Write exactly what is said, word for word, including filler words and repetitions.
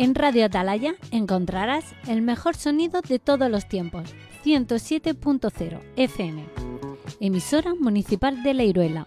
En Radio Atalaya encontrarás el mejor sonido de todos los tiempos, ciento siete punto cero F M, emisora municipal de La Iruela.